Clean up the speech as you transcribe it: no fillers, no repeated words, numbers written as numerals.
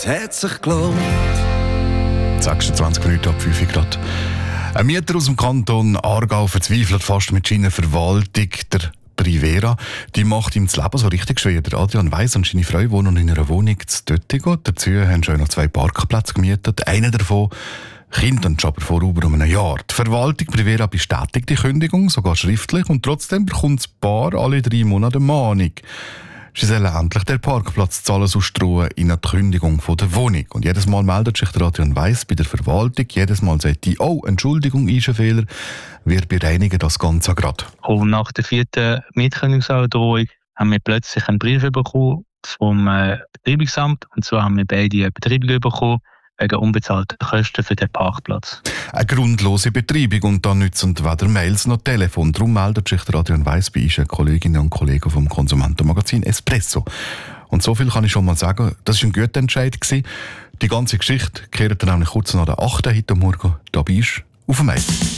es hat sich gelohnt. 26 Minuten ab 5 Grad. Ein Mieter aus dem Kanton Aargau verzweifelt fast mit seiner Verwaltung. Der Privera, die macht ihm das Leben so richtig schwer. Der Adrian Weiss und seine Frau wohnen in einer Wohnung zu Döttigo. Dazu haben sie noch 2 Parkplätze gemietet. Einer davon kommt schon vor über einem Jahr. Die Verwaltung Privera bestätigt die Kündigung, sogar schriftlich, und trotzdem bekommt das Paar alle 3 Monate eine Mahnung. Sie sollen endlich den Parkplatz zahlen, sonst drohen ihnen die Kündigung von der Wohnung. Und jedes Mal meldet sich der Adrian Weiss bei der Verwaltung. Jedes Mal sagt die, oh, Entschuldigung, ist ein Fehler. Wir bereinigen das Ganze gerade. Und nach der 4. Mietkündigungsandrohung haben wir plötzlich einen Brief bekommen vom Betreibungsamt. Und zwar haben wir beide eine Betreibung bekommen wegen unbezahlter Kosten für den Parkplatz. Eine grundlose Betreibung, und dann nützen weder Mails noch Telefon. Darum meldet sich der Adrian Weiss bei unseren Kolleginnen und Kollegen vom Konsumentenmagazin Espresso. Und so viel kann ich schon mal sagen, das war ein guter Entscheid gewesen. Die ganze Geschichte kehrt dann nämlich kurz nach der 8. heute Morgen da bei uns auf dem Eis.